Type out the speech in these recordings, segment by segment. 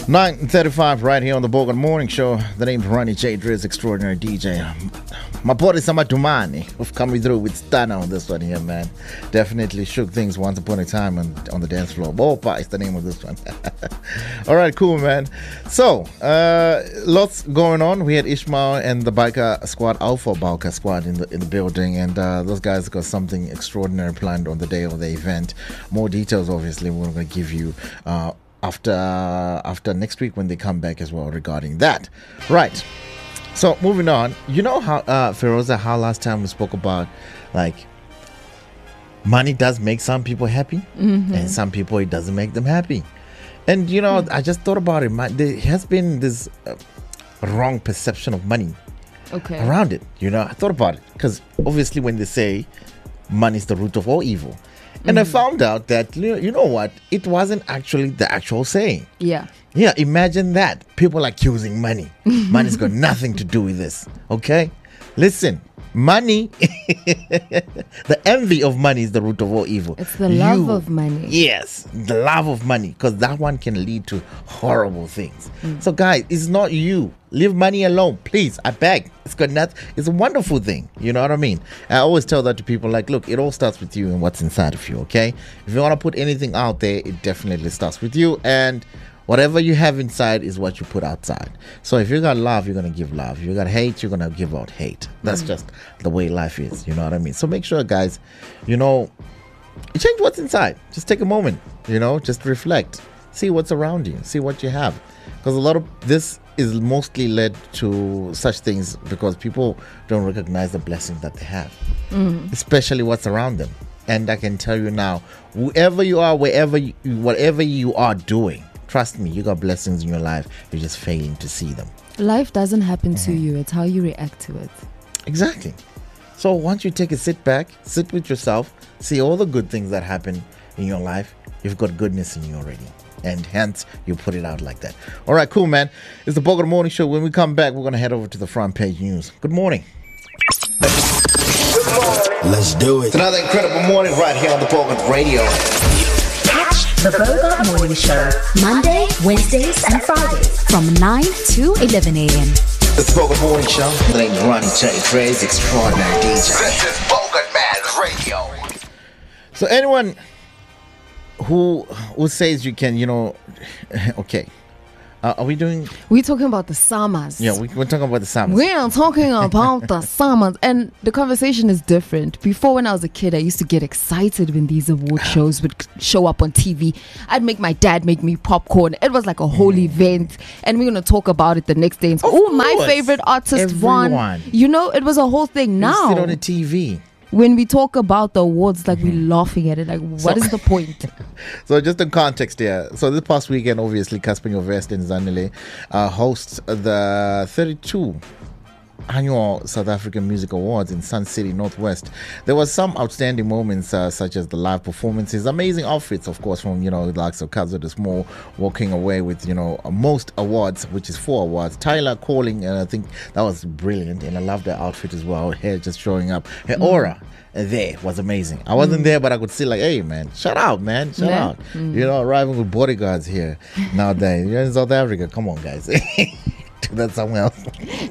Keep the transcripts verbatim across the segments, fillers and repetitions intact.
nine thirty-five right here on the Bogan Morning Show. The name's Ronnie J. Driz, extraordinary D J. My boy is Samadumani. We've coming through with Stunner on this one here, man. Definitely shook things once upon a time on, on the dance floor. Bopa is the name of this one. All right, cool, man. So, uh, lots going on. We had Ishmael and the biker squad, Alpha Biker squad in the in the building, and uh, those guys got something extraordinary planned on the day of the event. More details, obviously, we're going to give you uh, after after next week when they come back as well regarding that. Right. So moving on, you know how uh, Feroza, how last time we spoke about like money does make some people happy, mm-hmm. and some people it doesn't make them happy. And you know, mm-hmm. I just thought about it. My, there has been this uh, wrong perception of money okay. around it. You know, I thought about it because obviously when they say money is the root of all evil. And mm-hmm. I found out that, you know what, it wasn't actually the actual saying. Yeah. Yeah, imagine that. People accusing money. Money's got nothing to do with this, okay? Listen, money, the envy of money is the root of all evil. It's the love you, of money. Yes, the love of money, because that one can lead to horrible things. Mm. So guys, it's not you. Leave money alone, please. I beg. It's got nothing. It's a wonderful thing. You know what I mean? I always tell that to people like, look, it all starts with you and what's inside of you, okay? If you want to put anything out there, it definitely starts with you. And whatever you have inside is what you put outside. So if you got love, you're going to give love. If you got hate, you're going to give out hate. That's mm. just the way life is. You know what I mean? So make sure, guys, you know, you change what's inside. Just take a moment, you know, just reflect. See what's around you. See what you have. Because a lot of this is mostly led to such things because people don't recognize the blessings that they have, mm. especially what's around them. And I can tell you now, whoever you are, wherever you, whatever you are doing, trust me, you got blessings in your life. You're just failing to see them. Life doesn't happen mm-hmm. to you. It's how you react to it. Exactly. So once you take a sit back, sit with yourself, see all the good things that happen in your life, you've got goodness in you already. And hence, you put it out like that. All right, cool, man. It's the Bogan Morning Show. When we come back, we're going to head over to the front page news. Good morning. Good morning. Let's do it. It's another incredible morning right here on the Bogan Radio. Catch the Bogan Morning Show Monday, Wednesdays, and Fridays from nine to eleven a.m. It's the Bogan Morning Show. The name's Ronnie J. Driz, extraordinary D J. This is Bogan Man Radio. So anyone who who says you can, you know, okay. Uh, are we doing? We're talking about the summers. Yeah, we, we're talking about the summers. We are talking about the summers. And the conversation is different. Before, when I was a kid, I used to get excited when these award shows would show up on T V. I'd make my dad make me popcorn. It was like a whole mm. event. And we're going to talk about it the next day. Oh, my favorite artist Everyone. won. You know, it was a whole thing. Now, you sit on the T V. When we talk about the awards, like, we're laughing at it. Like, what so, is the point? So, just in context here. So, this past weekend, obviously, Casper Nyovest and Zanele uh, host the thirty-two annual South African Music Awards in Sun City, Northwest. There was some outstanding moments, uh, such as the live performances, amazing outfits, of course, from, you know, the likes of Kazo the Small, walking away with, you know, most awards, which is four awards. Tyler calling, and I think that was brilliant, and I love the outfit as well. Her hair just showing up, her mm. aura there was amazing. I wasn't mm. there, but I could see, like, hey, man, shout out, man, shout yeah. out. Mm. You know, arriving with bodyguards here nowadays. You're in South Africa, come on, guys. That's somewhere else.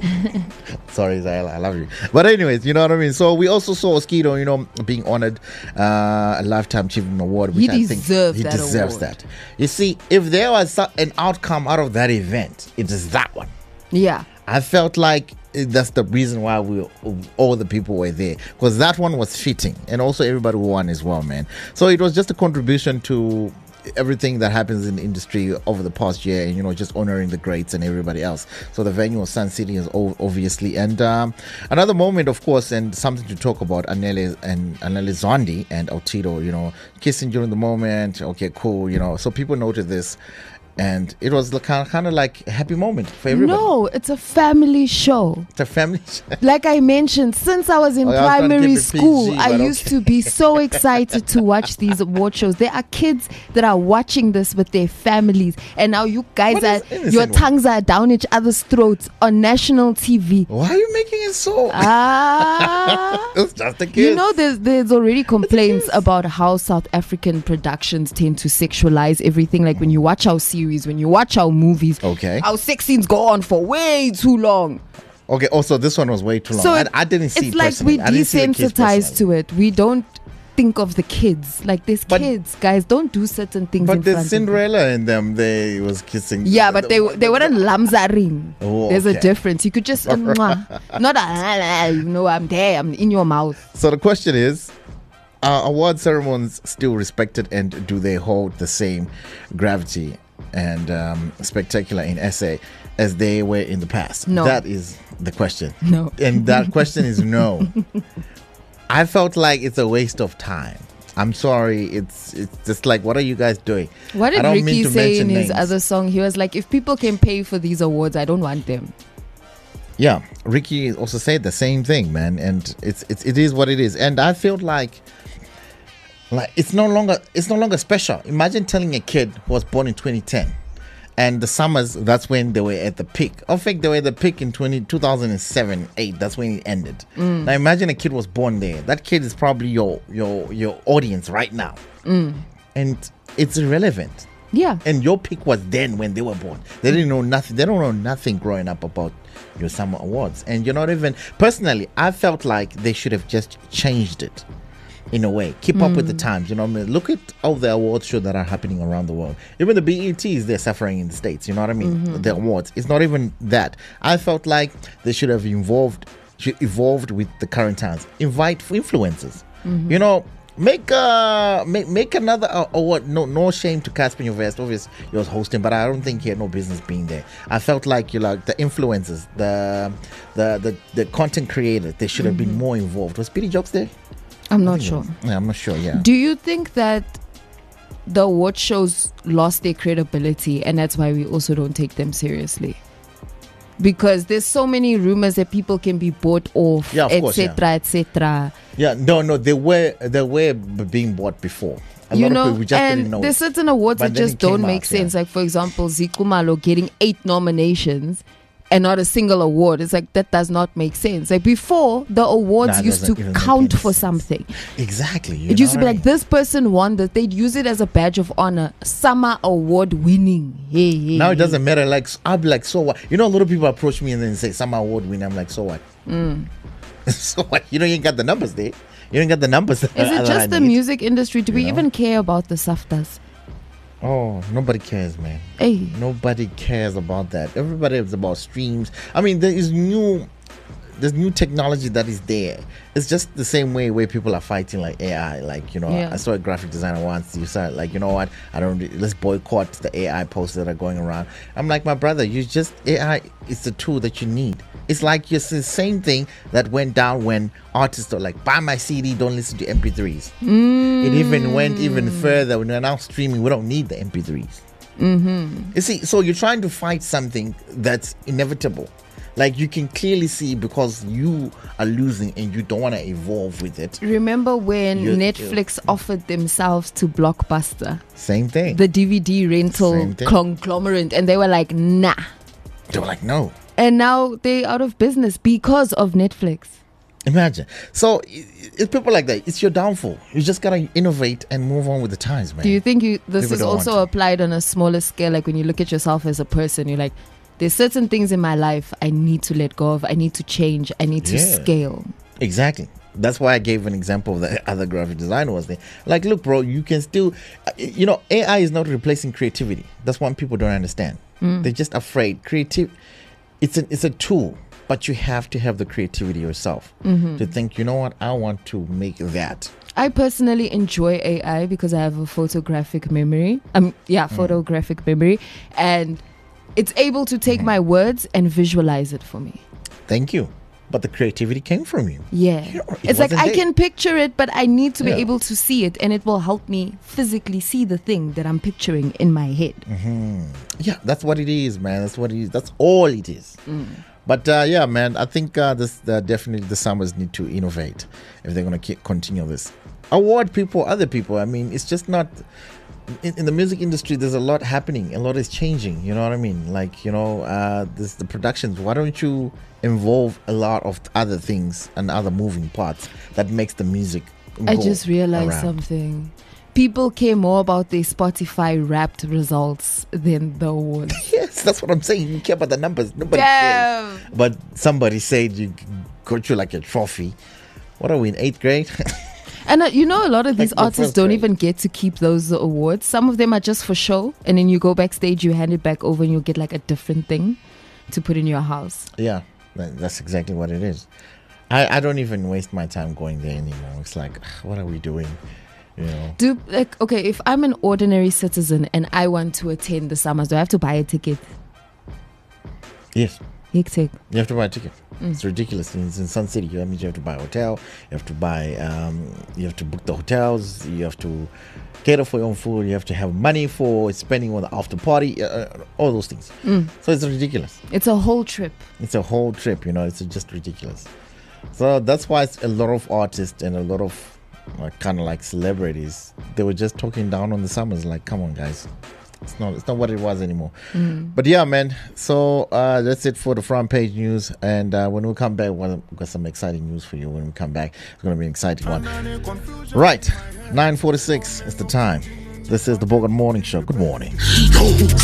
Sorry, Zayla, I love you. But anyways, you know what I mean? So we also saw Oskido, you know, being honored uh, a Lifetime Achievement Award, which he I think he that deserves award. that. You see, if there was an outcome out of that event, it is that one. Yeah. I felt like that's the reason why we all the people were there, because that one was fitting, and also everybody won as well, man. So it was just a contribution to everything that happens in the industry over the past year, and, you know, just honoring the greats and everybody else. So the venue was Sun City, is obviously, and um, another moment, of course, and something to talk about. Anele and Anele Zondi and Otido, you know, kissing during the moment. Okay, cool, you know. So people noted this. And it was kind of, kind of like a happy moment for everybody. No, it's a family show. It's a family show. Like I mentioned, since I was in oh, primary was school, P G, I okay. used to be so excited to watch these award shows. There are kids that are watching this with their families. And now you guys are, your tongues are down each other's throats on national T V. Why are you making it so? Ah. It's just a kid. You know, there's, there's already complaints about how South African productions tend to sexualize everything. Like when you watch our series, series, when you watch our movies, Okay. our sex scenes go on for way too long. Okay. Also, this one was way too long. So I, it- I didn't see it's it like we personally. I didn't see the kids desensitized personally. to it. We don't think of the kids. Like, there's But- kids, guys. Don't do certain things in But there's front of them. Cinderella in them. They was kissing. Yeah, but they they weren't lamzaring. Oh, There's a okay. difference. You could just uh, mwah. Not a you know I'm there. I'm in your mouth. So the question is, are award ceremonies still respected, and do they hold the same gravity and um, spectacular in S A as they were in the past? No. That is the question. No. And that question is no. I felt like it's a waste of time. I'm sorry. It's it's just like, what are you guys doing? What I did don't mean Ricky to say in mention his names. other song? He was like, if people can pay for these awards, I don't want them. Yeah, Ricky also said the same thing, man, and it's it's it is what it is, and I feel like like it's no longer it's no longer special. Imagine telling a kid who was born in twenty ten, and the summers, that's when they were at the peak. In fact, they were at the peak in twenty, two thousand seven, eight. That's when it ended. Now imagine a kid was born there. That kid is probably your your your audience right now, and it's irrelevant. Yeah. And your peak was then when they were born. They didn't know nothing. They don't know nothing growing up about your summer awards. And you're not even, personally, I felt like they should have just changed it in a way. Keep up with the times. You know what I mean? Look at all the awards shows that are happening around the world. Even the B E Ts, they're suffering in the States. You know what I mean? The awards. It's not even that. I felt like they should have involved, should evolved with the current times. Invite influencers. You know, Make uh make make another uh, award. No no shame to Casper Vest. Obviously, he was hosting, but I don't think he had no business being there. I felt like you like the influencers, the the the, the content creators. They should have been more involved. Was Speedy Jokes there? I'm not sure. Yeah, I'm not sure. Yeah. Do you think that the award shows lost their credibility and that's why we also don't take them seriously? Because there's so many rumors that people can be bought off, Yeah, of course, yeah. etc, et cetera. Yeah, no, no, they were they were b- being bought before. A You lot of know, people we just didn't and know. there's certain awards But that then just it came don't out, make yeah. sense. Like, for example, Zikumalo getting eight nominations and not a single award. It's like, that does not make sense. Like, before, the awards Nah, it used doesn't to even make count any for sense. something. Exactly. you It used to know be what I like, mean? this person won that. They'd use it as a badge of honor. Summer award winning. Hey, hey, Now it hey. doesn't matter. Like, I'll be like, so what? You know, a lot of people approach me and then say, "Summer award winner." I'm like, so what? Mm. So what? You know, you ain't got the numbers there. You don't get the numbers. Is it just the music industry? Do we know? even care about the SAFTAs? Oh, nobody cares, man. Hey. Nobody cares about that. Everybody is about streams. I mean, there is new, there's new technology that is there. It's just the same way where people are fighting like A I. Like, you know, Yeah. I saw a graphic designer once. You said like, you know what? I don't. re- Let's boycott the A I posts that are going around. I'm like, my brother, you just A I is the tool that you need. It's like it's the same thing that went down when artists are like, buy my C D, don't listen to M P threes. Mm. It even went even further when we're now streaming. We don't need the M P threes. Mm-hmm. You see, so you're trying to fight something that's inevitable. Like you can clearly see because you are losing and you don't want to evolve with it. Remember when You- Netflix offered themselves to Blockbuster, Same thing. the D V D rental Same thing. conglomerate, and they were like, nah. They were like, no. And now they're out of business because of Netflix. Imagine. So i- it's people like that. It's your downfall. You just gotta innovate and move on with the times, man. Do you think you this People is don't want also to. applied on a smaller scale? Like when you look at yourself as a person, you're like, there's certain things in my life I need to let go of. I need to change. I need to Yeah. scale. Exactly. That's why I gave an example of the other graphic designer was there. Like, look, bro, you can still, uh, you know, A I is not replacing creativity. That's what people don't understand. They're just afraid. Creative, it's a it's a tool, but you have to have the creativity yourself to think. You know what? I want to make that. I personally enjoy A I because I have a photographic memory. Um, yeah, Mm. photographic memory, and it's able to take my words and visualize it for me. Thank you. But the creativity came from you. Yeah, You know, it it's like wasn't I there. can picture it, but I need to be Yeah. able to see it, and it will help me physically see the thing that I'm picturing in my head. Yeah, that's what it is, man. That's what it is. That's all it is. But uh, yeah, man, I think uh, this uh, definitely the summers need to innovate if they're gonna keep, continue this. Award people, other people. I mean, it's just not in, in the music industry. There's a lot happening. A lot is changing. You know what I mean? Like you know, uh, this the productions. Why don't you involve a lot of other things and other moving parts that makes the music? I go just realized around? something. people care more about their Spotify Wrapped results than the awards. Yes, that's what I'm saying. You care about the numbers. Nobody Damn. cares. But somebody said you got you like a trophy. What are we in eighth grade? And uh, you know, a lot of these Like the artists first don't grade. even get to keep those awards. Some of them are just for show, and then you go backstage, you hand it back over, and you'll get like a different thing to put in your house. Yeah, that- that's exactly what it is. I, I don't even waste my time going there anymore. It's like, what are we doing? You know. Do like okay, if I'm an ordinary citizen and I want to attend the summers, do I have to buy a ticket? Yes. Hectic. You have to buy a ticket. It's ridiculous. It's in Sun City. That means you have to buy a hotel. You have to buy. Um, you have to book the hotels. You have to cater for your own food. You have to have money for spending on the after party. Uh, uh, all those things. So it's ridiculous. It's a whole trip. It's a whole trip. You know, it's just ridiculous. So that's why it's a lot of artists and a lot of uh, kind of like celebrities. They were just talking down on the summers. Like, come on, guys. It's not. It's not what it was anymore. But yeah, man. So uh, that's it for the front page news. And uh, when we come back, well, we've got some exciting news for you. When we come back, it's going to be an exciting one. Right, nine forty-six is the time. This is the Bogart Morning Show. Good morning.